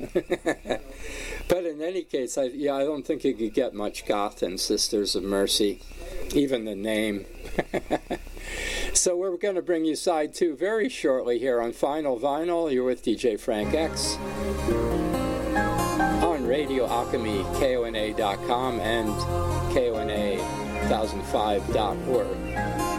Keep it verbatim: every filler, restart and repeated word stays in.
But in any case, I, yeah, I don't think you could get much goth in Sisters of Mercy, even the name. So we're going to bring you side two very shortly here on Final Vinyl. You're with D J Frank X on Radio Alchemy, K O N A dot com and K O N A one thousand five dot org.